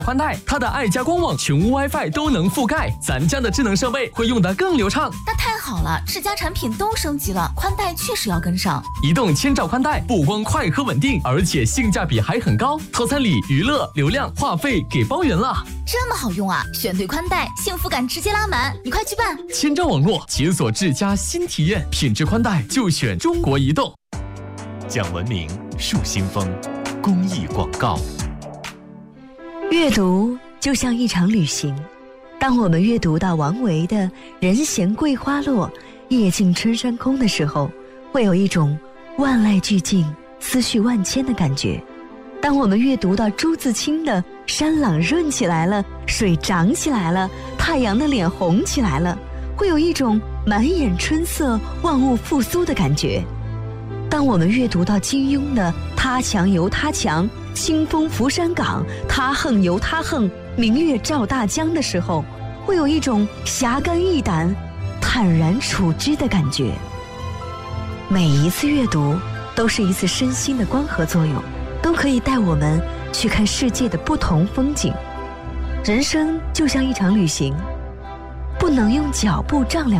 宽带，它的爱家官网全屋 WiFi 都能覆盖，咱家的智能设备会用得更流畅。 那太好了，世嘉产品都升级了，宽带确实要跟上。 移动千兆宽带不光快和稳定，而且性价比还很高，套餐里娱乐、流量、话费给包圆了。 这么好用啊！选对宽带，幸福感直接拉满，你快去办！ 千兆网络解锁智家新体验，品质宽带就选中国移动。 讲文明树新风，公益广告。 阅读就像一场旅行，当我们阅读到王维的“人闲桂花落，夜静春山空”的时候，会有一种万籁俱静、思绪万千的感觉。当我们阅读到朱自清的“山朗润起来了，水涨起来了，太阳的脸红起来了”，会有一种满眼春色、万物复苏的感觉。当我们阅读到金庸的“他强由他强，清风拂山岗，他横由他横，明月照大江”的时候，会有一种侠肝义胆、坦然处之的感觉。每一次阅读都是一次身心的光合作用，都可以带我们去看世界的不同风景。人生就像一场旅行，不能用脚步丈量